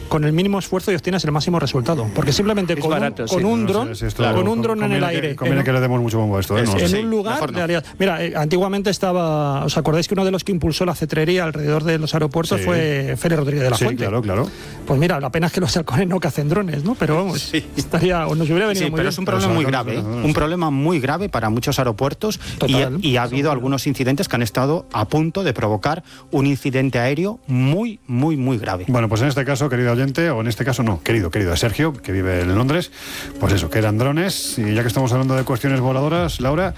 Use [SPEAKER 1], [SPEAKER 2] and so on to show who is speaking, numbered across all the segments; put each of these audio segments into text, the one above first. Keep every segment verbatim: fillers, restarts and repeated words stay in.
[SPEAKER 1] con el mínimo esfuerzo y obtienes el máximo resultado. Porque simplemente con,
[SPEAKER 2] barato,
[SPEAKER 1] un, con
[SPEAKER 2] sí,
[SPEAKER 1] un
[SPEAKER 2] no
[SPEAKER 1] dron,
[SPEAKER 2] sé, si
[SPEAKER 1] esto, claro, con un dron en el aire.
[SPEAKER 3] Que, conviene
[SPEAKER 1] en,
[SPEAKER 3] que le demos mucho bombo a esto. ¿eh? No,
[SPEAKER 1] en
[SPEAKER 3] sí,
[SPEAKER 1] un lugar,
[SPEAKER 3] no.
[SPEAKER 1] realidad. Mira, eh, antiguamente estaba, ¿os acordáis que uno de los que impulsó la cetrería alrededor de los aeropuertos
[SPEAKER 3] sí.
[SPEAKER 1] fue Félix Rodríguez de la
[SPEAKER 3] sí,
[SPEAKER 1] Fuente?
[SPEAKER 3] claro, claro.
[SPEAKER 1] Pues mira, la pena es que los halcones no cacen drones, ¿no? Pero vamos,
[SPEAKER 4] sí.
[SPEAKER 1] estaría, o nos hubiera venido
[SPEAKER 4] Sí,
[SPEAKER 1] muy
[SPEAKER 4] pero
[SPEAKER 1] bien.
[SPEAKER 4] es un problema muy grave, ¿eh? un problema muy grave para muchos aeropuertos y, y ha habido algunos incidentes que han estado a punto de provocar un incidente aéreo muy, muy, muy grave.
[SPEAKER 3] Bueno, pues en este caso, querido oyente, o en este caso no, querido, querido, Sergio, que vive en Londres, pues eso, que eran drones, y ya que estamos hablando de cuestiones voladoras, Laura,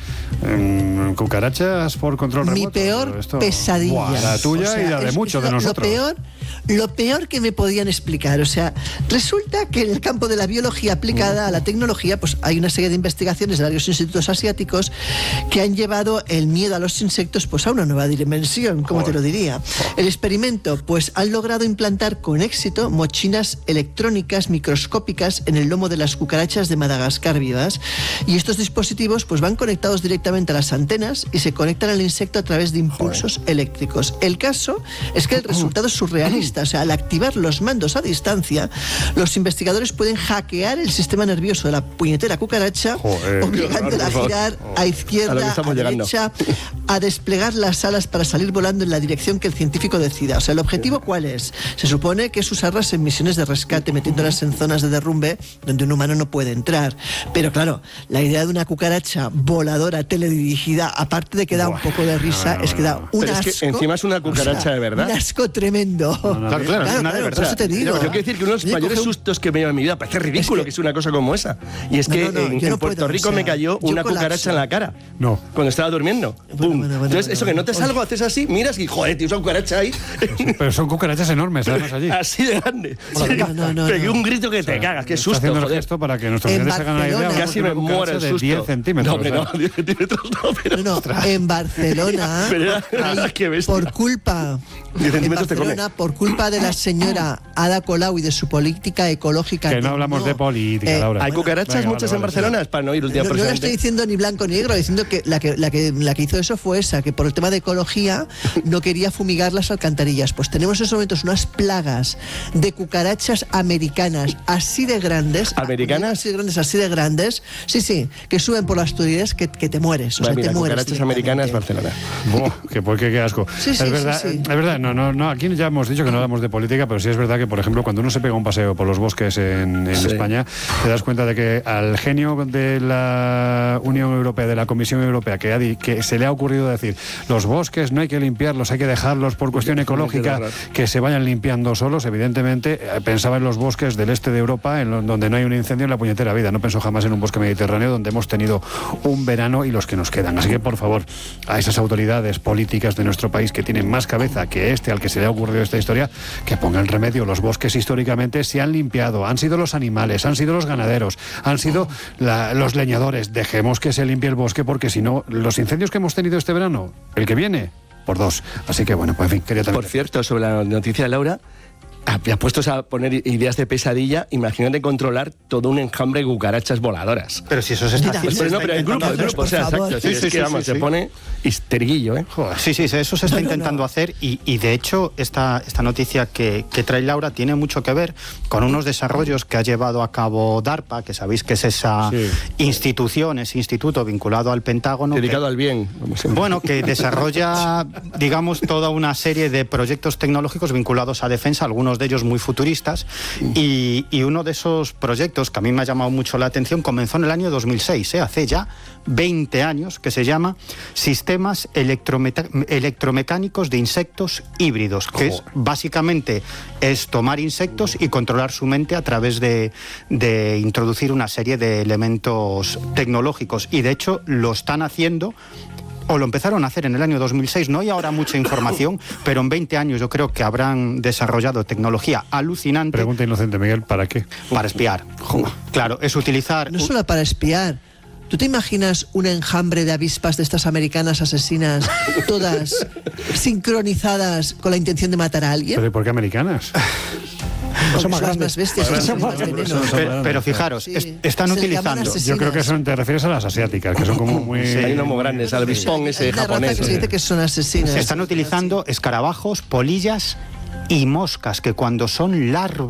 [SPEAKER 3] eh, cucarachas por control
[SPEAKER 5] Mi
[SPEAKER 3] remoto.
[SPEAKER 5] peor
[SPEAKER 3] Esto,
[SPEAKER 5] pesadilla.
[SPEAKER 3] Buah, la tuya
[SPEAKER 5] O sea,
[SPEAKER 3] y la de
[SPEAKER 5] es-
[SPEAKER 3] muchos
[SPEAKER 5] es
[SPEAKER 3] de
[SPEAKER 5] lo,
[SPEAKER 3] nosotros.
[SPEAKER 5] Lo peor, lo peor que me podían explicar. O sea, resulta que en el campo de la biología aplicada a la tecnología, pues hay una serie de investigaciones de varios institutos asiáticos que han llevado el miedo a los insectos pues a una nueva dimensión, como te lo diría. El experimento, pues han logrado implantar con éxito mochilas electrónicas microscópicas en el lomo de las cucarachas de Madagascar vivas, y estos dispositivos pues van conectados directamente a las antenas y se conectan al insecto a través de impulsos Joder. eléctricos. El caso es que el resultado es surrealista. O sea, al activar los mandos a distancia, los investigadores pueden hackear el sistema nervioso de la puñetera cucaracha, Joder, obligándola a girar a izquierda, a, a derecha, a desplegar las alas para salir volando en la dirección que el científico decida. O sea, ¿el objetivo cuál es? Se supone que es usarlas en misiones de rescate, metiéndolas en zonas de derrumbe donde un humano no puede entrar. Pero claro, la idea de una cucaracha voladora teledirigida, aparte de que da Buah, un poco de risa, no, no, es que da un
[SPEAKER 2] Pero
[SPEAKER 5] asco.
[SPEAKER 2] Es que encima es una cucaracha
[SPEAKER 5] o sea,
[SPEAKER 2] de verdad.
[SPEAKER 5] Un asco tremendo.
[SPEAKER 4] No, no, claro, claro, claro,
[SPEAKER 5] claro,
[SPEAKER 4] de verdad.
[SPEAKER 5] Eso te digo.
[SPEAKER 2] Yo quiero decir que uno de los
[SPEAKER 5] Yo
[SPEAKER 2] mayores
[SPEAKER 5] coge un...
[SPEAKER 2] sustos que me he llevado en mi vida, parece ridículo es que... que es una cosa como esa. Y es que no, no, no, en, en no Puerto puedo, Rico o sea, me cayó una cucaracha colapso. en la cara.
[SPEAKER 3] No.
[SPEAKER 2] Cuando estaba durmiendo.
[SPEAKER 5] Bueno, bueno, bueno,
[SPEAKER 2] Entonces,
[SPEAKER 5] bueno,
[SPEAKER 2] eso que no te
[SPEAKER 5] bueno.
[SPEAKER 2] salgo, haces así, miras y joder, tío, esa cucaracha ahí.
[SPEAKER 3] Pero son cucarachas enormes, además allí.
[SPEAKER 2] Así de grande.
[SPEAKER 5] No, no, no, no,
[SPEAKER 2] Pegué
[SPEAKER 5] no.
[SPEAKER 2] un grito que te o sea, cagas, qué susto,
[SPEAKER 3] haciendo
[SPEAKER 2] joder.
[SPEAKER 3] esto para que nuestros clientes se hagan la idea.
[SPEAKER 2] Casi me muero el susto.
[SPEAKER 3] De diez centímetros.
[SPEAKER 2] No, hombre, no, diez centímetros no, pero...
[SPEAKER 5] No, no, en Barcelona,
[SPEAKER 2] pero era, qué bestia.
[SPEAKER 5] por culpa... En Barcelona, por culpa de la señora Ada Colau y de su política ecológica...
[SPEAKER 3] Que no hablamos no, de política, eh, Laura.
[SPEAKER 2] ¿Hay cucarachas
[SPEAKER 3] venga,
[SPEAKER 2] muchas
[SPEAKER 3] vale,
[SPEAKER 2] en
[SPEAKER 3] vale,
[SPEAKER 2] Barcelona?
[SPEAKER 3] sí.
[SPEAKER 2] Es para no ir un día
[SPEAKER 5] no, no estoy diciendo ni blanco ni negro, diciendo que la que, la que la que hizo eso fue esa, que por el tema de ecología no quería fumigar las alcantarillas. Pues tenemos en esos momentos unas plagas de cucarachas americanas así de grandes.
[SPEAKER 2] ¿Americanas?
[SPEAKER 5] Así de grandes, así de grandes. Sí, sí, que suben por las tuberías que, que te mueres. O
[SPEAKER 2] vale,
[SPEAKER 5] sea,
[SPEAKER 2] mira,
[SPEAKER 5] te mueres.
[SPEAKER 2] Cucarachas americanas, Barcelona.
[SPEAKER 3] Buah, que por qué, qué asco.
[SPEAKER 5] Sí, sí,
[SPEAKER 3] es verdad,
[SPEAKER 5] sí, sí.
[SPEAKER 3] es verdad, no, no, no, aquí ya hemos dicho que no hablamos de política, pero sí es verdad que, por ejemplo, cuando uno se pega un paseo por los bosques en, en sí. España, te das cuenta de que al genio de la Unión Europea, de la Comisión Europea, que, ha di, que se le ha ocurrido decir, los bosques no hay que limpiarlos, hay que dejarlos por cuestión ecológica, que se vayan limpiando solos, evidentemente, eh, pensaba en los bosques del este de Europa, en lo, donde no hay un incendio en la puñetera vida, no pensó jamás en un bosque mediterráneo donde hemos tenido un verano y los que nos quedan. Así que, por favor, a esas autoridades políticas de nuestro país que tienen más cabeza que este al que se le ha ocurrido esta historia, que pongan remedio. Los bosques históricamente se han limpiado, han sido los animales, han sido los ganaderos, han sido la, los leñadores. Dejemos que se limpie el bosque, porque si no, los incendios que hemos tenido este verano, el que viene, por dos. Así que bueno, pues en fin, quería también...
[SPEAKER 2] Por cierto, sobre la noticia de Laura, apuestos a poner ideas de pesadilla, imagínate controlar todo un enjambre de cucarachas voladoras.
[SPEAKER 4] Pero si eso se está
[SPEAKER 2] haciendo. Pero no, pero en grupo, en grupo, o sea, exacto. Sí, sí, es que, sí, vamos, sí, se sí. pone histerguillo, ¿eh?
[SPEAKER 4] Joder. Sí, sí, eso se está no, intentando no. hacer y, y de hecho esta, esta noticia que, que trae Laura tiene mucho que ver con unos desarrollos que ha llevado a cabo DARPA, que sabéis que es esa sí. institución, ese instituto vinculado al Pentágono.
[SPEAKER 2] Dedicado
[SPEAKER 4] que,
[SPEAKER 2] al bien.
[SPEAKER 4] Bueno, que desarrolla, digamos, toda una serie de proyectos tecnológicos vinculados a defensa, algunos de ellos muy futuristas, y, y uno de esos proyectos que a mí me ha llamado mucho la atención comenzó en el año dos mil seis, ¿eh? hace ya veinte años, que se llama Sistemas Electromecánicos de Insectos Híbridos, que es, básicamente es tomar insectos y controlar su mente a través de, de introducir una serie de elementos tecnológicos, y de hecho lo están haciendo o lo empezaron a hacer en el año dos mil seis, no hay ahora mucha información, pero en veinte años yo creo que habrán desarrollado tecnología alucinante.
[SPEAKER 3] Pregunta inocente, Miguel, ¿para qué?
[SPEAKER 4] Para espiar. Claro, es utilizar...
[SPEAKER 5] No solo para espiar. ¿Tú te imaginas un enjambre de avispas de estas americanas asesinas, todas sincronizadas con la intención de matar a alguien?
[SPEAKER 3] ¿Pero y por qué americanas?
[SPEAKER 5] Son más, más bestias, son son más
[SPEAKER 4] pero, pero, pero fijaros, sí. es, están
[SPEAKER 5] Se
[SPEAKER 4] utilizando...
[SPEAKER 3] Yo creo que son, te refieres a las asiáticas, que son como muy...
[SPEAKER 2] Sí, hay unos muy grandes, al bispón ese
[SPEAKER 5] hay una
[SPEAKER 2] japonés.
[SPEAKER 5] raza que se dice que son asesinas.
[SPEAKER 4] Están utilizando escarabajos, polillas y moscas, que cuando son larvas